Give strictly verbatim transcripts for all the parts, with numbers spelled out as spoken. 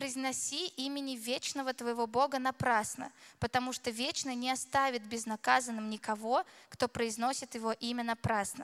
произноси имени вечного твоего Бога напрасно, потому что вечный не оставит безнаказанным никого, кто произносит его имя напрасно».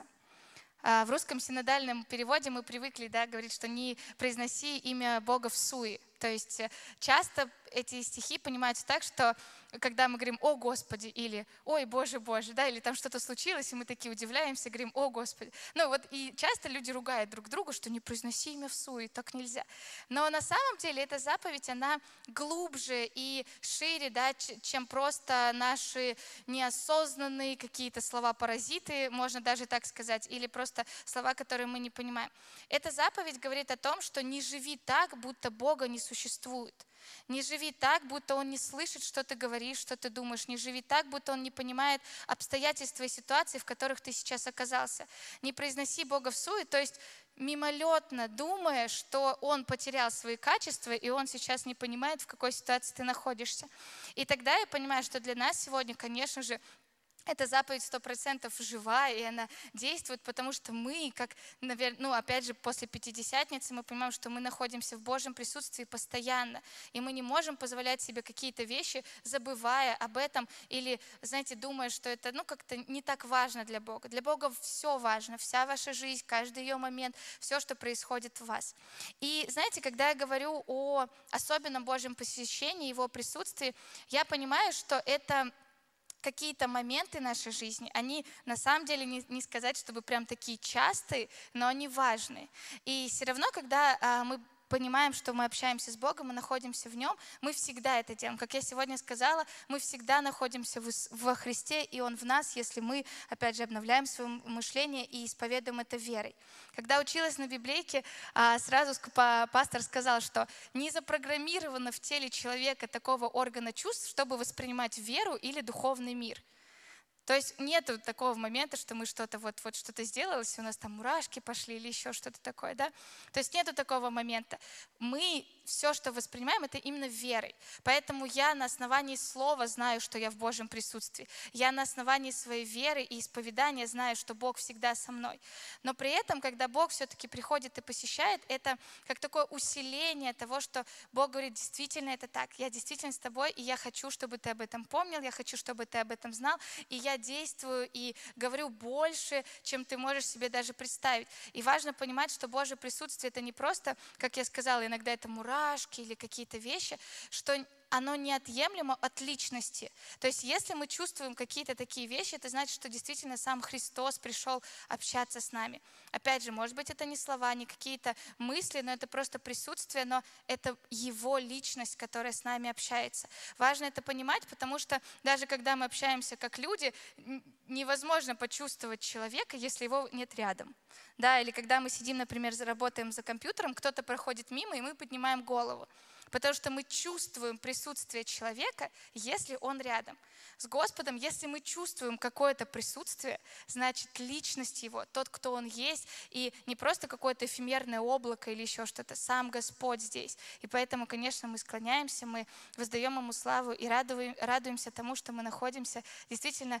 В русском синодальном переводе мы привыкли, да, говорить, что не произноси имя Бога всуе. То есть часто эти стихи понимаются так, что когда мы говорим «О Господи» или «Ой, Боже, Боже», да, или там что-то случилось, и мы такие удивляемся, говорим «О Господи». Ну вот и часто люди ругают друг друга, что не произноси имя всуе, так нельзя. Но на самом деле эта заповедь, она глубже и шире, да, чем просто наши неосознанные какие-то слова-паразиты, можно даже так сказать, или просто слова, которые мы не понимаем. Эта заповедь говорит о том, что не живи так, будто Бога не существует. Не живи так, будто Он не слышит, что ты говоришь, что ты думаешь. Не живи так, будто Он не понимает обстоятельства и ситуации, в которых ты сейчас оказался. Не произноси Бога всуе, то есть мимолетно думая, что Он потерял свои качества, и Он сейчас не понимает, в какой ситуации ты находишься. И тогда я понимаю, что для нас сегодня, конечно же, эта заповедь сто процентов живая, и она действует, потому что мы, как, наверное, ну, опять же, после Пятидесятницы мы понимаем, что мы находимся в Божьем присутствии постоянно, и мы не можем позволять себе какие-то вещи, забывая об этом, или, знаете, думая, что это, ну, как-то не так важно для Бога. Для Бога все важно, вся ваша жизнь, каждый ее момент, все, что происходит в вас. И, знаете, когда я говорю о особенном Божьем посещении, Его присутствии, я понимаю, что это какие-то моменты нашей жизни, они на самом деле не, не сказать, чтобы прям такие частые, но они важные. И все равно, когда а, мы понимаем, что мы общаемся с Богом, мы находимся в Нем, мы всегда это делаем. Как я сегодня сказала, мы всегда находимся в, во Христе, и Он в нас, если мы, опять же, обновляем свое мышление и исповедуем это верой. Когда училась на библейке, сразу пастор сказал, что не запрограммировано в теле человека такого органа чувств, чтобы воспринимать веру или духовный мир. То есть нету такого момента, что мы что-то вот, вот что-то сделалось, у нас там мурашки пошли или еще что-то такое, да? То есть нету такого момента. Мы все, что воспринимаем, это именно верой. Поэтому я на основании слова знаю, что я в Божьем присутствии. Я на основании своей веры и исповедания знаю, что Бог всегда со мной. Но при этом, когда Бог все-таки приходит и посещает, это как такое усиление того, что Бог говорит, действительно это так. Я действительно с тобой, и я хочу, чтобы ты об этом помнил, я хочу, чтобы ты об этом знал, и я действую и говорю больше, чем ты можешь себе даже представить. И важно понимать, что Божье присутствие — это не просто, как я сказала, иногда это мурашки или какие-то вещи, что оно неотъемлемо от личности. То есть если мы чувствуем какие-то такие вещи, это значит, что действительно сам Христос пришел общаться с нами. Опять же, может быть, это не слова, не какие-то мысли, но это просто присутствие, но это Его личность, которая с нами общается. Важно это понимать, потому что даже когда мы общаемся как люди, невозможно почувствовать человека, если его нет рядом. Да, или когда мы сидим, например, работаем за компьютером, кто-то проходит мимо, и мы поднимаем голову. Потому что мы чувствуем присутствие человека, если он рядом. С Господом, если мы чувствуем какое-то присутствие, значит, личность Его, тот, кто Он есть, и не просто какое-то эфемерное облако или еще что-то, сам Господь здесь. И поэтому, конечно, мы склоняемся, мы воздаем Ему славу и радуем, радуемся тому, что мы находимся действительно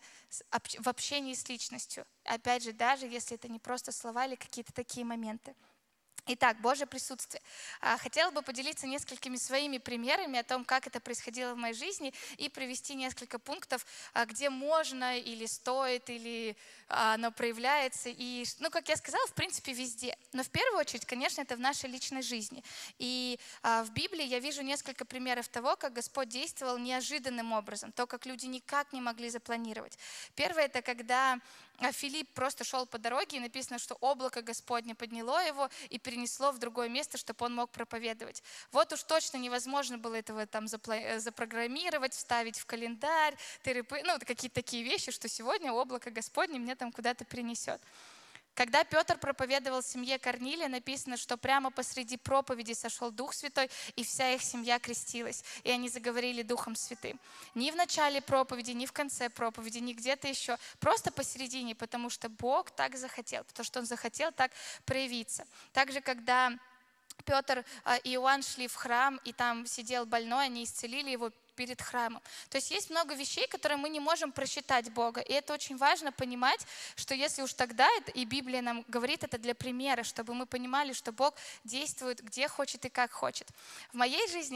в общении с личностью. Опять же, даже если это не просто слова или какие-то такие моменты. Итак, Божье присутствие. Хотела бы поделиться несколькими своими примерами о том, как это происходило в моей жизни, и привести несколько пунктов, где можно или стоит, или оно проявляется. И, ну, как я сказала, в принципе, везде. Но в первую очередь, конечно, это в нашей личной жизни. И в Библии я вижу несколько примеров того, как Господь действовал неожиданным образом, то, как люди никак не могли запланировать. Первое — это когда Филипп просто шел по дороге, и написано, что облако Господне подняло его и перенесло в другое место, чтобы он мог проповедовать. Вот уж точно невозможно было этого там запрограммировать, вставить в календарь, тыры-пы, ну, какие-то такие вещи, что сегодня облако Господне меня там куда-то перенесет. Когда Петр проповедовал семье Корнилия, написано, что прямо посреди проповеди сошел Дух Святой, и вся их семья крестилась, и они заговорили Духом Святым. Ни в начале проповеди, ни в конце проповеди, ни где-то еще, просто посередине, потому что Бог так захотел, потому что Он захотел так проявиться. Также, когда Петр и Иоанн шли в храм, и там сидел больной, они исцелили его перед храмом. То есть есть много вещей, которые мы не можем просчитать Бога. И это очень важно понимать, что если уж тогда, это, и Библия нам говорит это для примера, чтобы мы понимали, что Бог действует где хочет и как хочет. В моей жизни